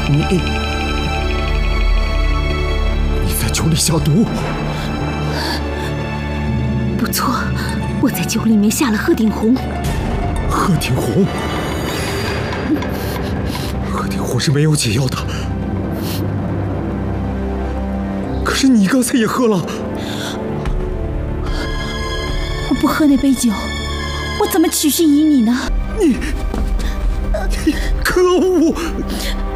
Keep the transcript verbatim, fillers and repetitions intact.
你你在酒里下毒？ 不错，我在酒里面下了鹤顶红。 鹤顶红？鹤顶红是没有解药的。可是你刚才也喝了。 我不喝那杯酒，我怎么取信于你呢？ 你，你可恶！